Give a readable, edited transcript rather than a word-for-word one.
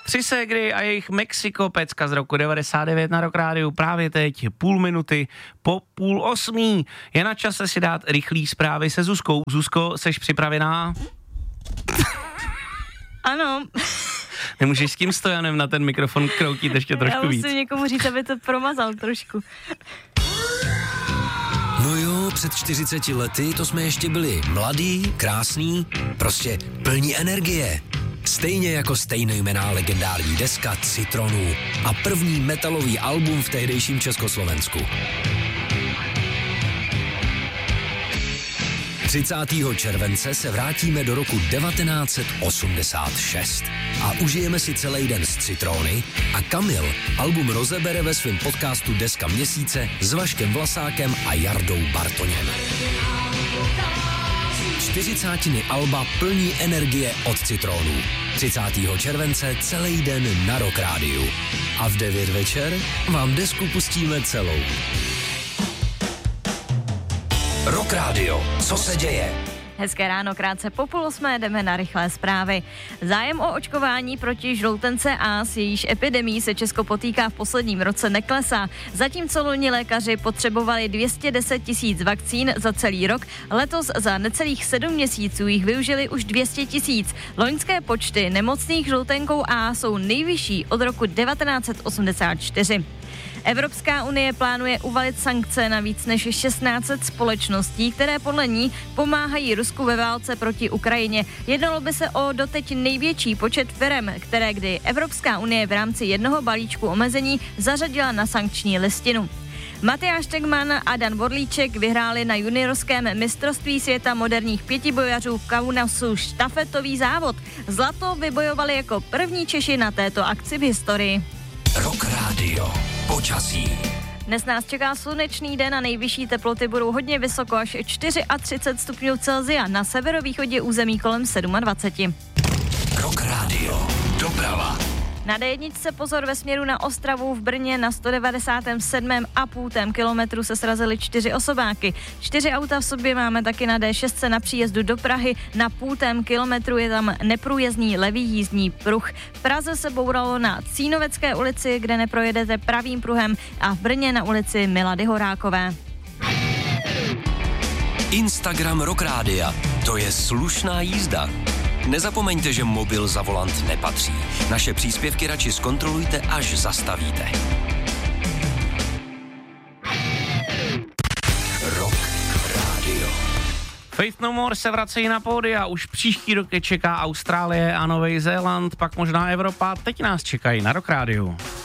Tři ségry a jejich Mexiko pecka z roku 99 na Rock Rádiu právě teď, půl minuty po 7:30. Je na čase si dát rychlý zprávy se Zuzkou. Zuzko, seš připravená? Ano. Nemůžeš s tím Stojanem na ten mikrofon kroutit ještě trošku víc. Já musím někomu říct, aby to promazal trošku. No jo, před 40 lety to jsme ještě byli mladí, krásní, prostě plní energie. Stejně jako stejnojmenná legendární deska Citronů a první metalový album v tehdejším Československu. 30. července se vrátíme do roku 1986 a užijeme si celý den s Citrony a Kamil album rozebere ve svém podcastu Deska měsíce s Vaškem Vlasákem a Jardou Bartoněm. 40. alba plní energie od Citronů. 30. července celý den na Rock Rádiu. A v 9 večer vám desku pustíme celou. Rock Radio. Co se děje? Hezké ráno, krátce po 7:30 jdeme na rychlé zprávy. Zájem o očkování proti žloutence A, s jejíž epidemií se Česko potýká v posledním roce, neklesá. Zatímco loni lékaři potřebovali 210 000 vakcín za celý rok, letos za necelých 7 měsíců jich využili už 200 000. Loňské počty nemocných žloutenkou A jsou nejvyšší od roku 1984. Evropská unie plánuje uvalit sankce na víc než 1600 společností, které podle ní pomáhají Rusku ve válce proti Ukrajině. Jednalo by se o doteď největší počet firem, které kdy Evropská unie v rámci jednoho balíčku omezení zařadila na sankční listinu. Matyáš Tegman a Dan Borlíček vyhráli na juniorském mistrovství světa moderních pětibojařů v Kaunasu štafetový závod. Zlato vybojovali jako první Češi na této akci v historii. Rock Radio. Počasí. Dnes nás čeká slunečný den a nejvyšší teploty budou hodně vysoko, až 34 stupňů Celsia, na severovýchodě území kolem 27. Rock Radio. Doprava. Na D1 pozor ve směru na Ostravu, v Brně na 197,5 kilometru se srazily 4 osobáky. 4 auta v sobě máme taky na D6 na příjezdu do Prahy, na 0,5 kilometru je tam neprůjezdný levý jízdní pruh. V Praze se bouralo na Cínovecké ulici, kde neprojedete pravým pruhem, a v Brně na ulici Milady Horákové. Instagram Rock Rádia. To je slušná jízda. Nezapomeňte, že mobil za volant nepatří. Naše příspěvky radši zkontrolujte, až zastavíte. Rock Radio. Faith No More se vracejí na pódia, už příští rok je čeká Austrálie a Nový Zéland, pak možná Evropa, teď nás čekají na Rock Rádiu.